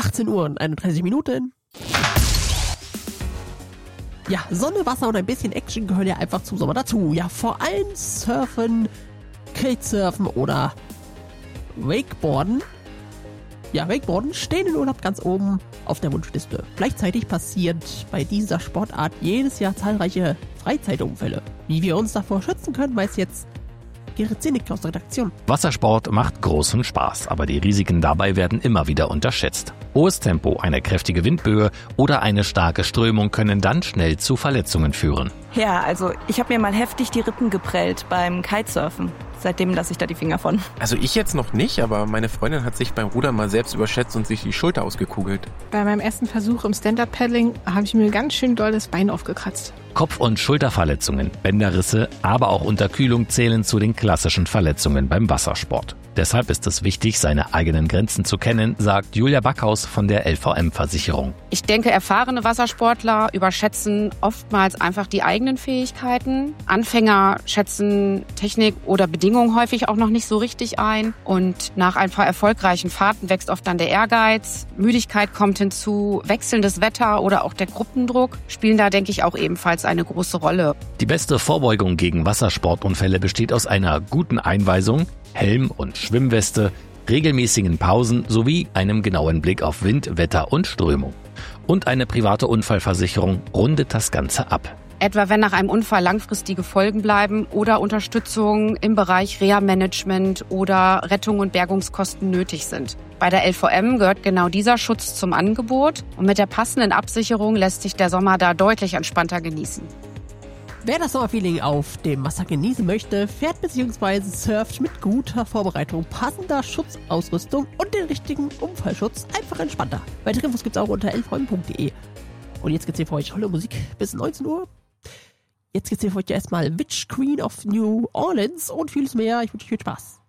18 Uhr und 31 Minuten. Ja, Sonne, Wasser und ein bisschen Action gehören ja einfach zum Sommer dazu. Ja, vor allem Surfen, Kitesurfen oder Wakeboarden. Ja, Wakeboarden stehen in Urlaub ganz oben auf der Wunschliste. Gleichzeitig passiert bei dieser Sportart jedes Jahr zahlreiche Freizeitunfälle. Wie wir uns davor schützen können, weiß jetzt Gerrit Zinnig aus der Redaktion. Wassersport macht großen Spaß, aber die Risiken dabei werden immer wieder unterschätzt. Hohes Tempo, eine kräftige Windböe oder eine starke Strömung können dann schnell zu Verletzungen führen. Ja, also ich habe mir mal heftig die Rippen geprellt beim Kitesurfen. Seitdem lasse ich da die Finger von. Also ich jetzt noch nicht, aber meine Freundin hat sich beim Rudern mal selbst überschätzt und sich die Schulter ausgekugelt. Bei meinem ersten Versuch im Stand-Up-Paddling habe ich mir ganz schön doll das Bein aufgekratzt. Kopf- und Schulterverletzungen, Bänderrisse, aber auch Unterkühlung zählen zu den klassischen Verletzungen beim Wassersport. Deshalb ist es wichtig, seine eigenen Grenzen zu kennen, sagt Julia Backhaus von der LVM-Versicherung. Ich denke, erfahrene Wassersportler überschätzen oftmals einfach die eigenen Fähigkeiten. Anfänger schätzen Technik oder Bedingungen häufig auch noch nicht so richtig ein. Und nach ein paar erfolgreichen Fahrten wächst oft dann der Ehrgeiz. Müdigkeit kommt hinzu, wechselndes Wetter oder auch der Gruppendruck spielen da, denke ich, auch ebenfalls eine große Rolle. Die beste Vorbeugung gegen Wassersportunfälle besteht aus einer guten Einweisung, Helm und Schwimmweste, regelmäßigen Pausen sowie einem genauen Blick auf Wind, Wetter und Strömung. Und eine private Unfallversicherung rundet das Ganze ab. Etwa wenn nach einem Unfall langfristige Folgen bleiben oder Unterstützung im Bereich Reha-Management oder Rettung und Bergungskosten nötig sind. Bei der LVM gehört genau dieser Schutz zum Angebot und mit der passenden Absicherung lässt sich der Sommer da deutlich entspannter genießen. Wer das Sommerfeeling auf dem Wasser genießen möchte, fährt bzw. surft mit guter Vorbereitung, passender Schutzausrüstung und den richtigen Unfallschutz einfach entspannter. Weitere Infos gibt's auch unter lvm.de. Und jetzt gibt's hier für euch tolle Musik bis 19 Uhr. Jetzt gibt's hier für euch erstmal Witch Queen of New Orleans und vieles mehr. Ich wünsche euch viel Spaß.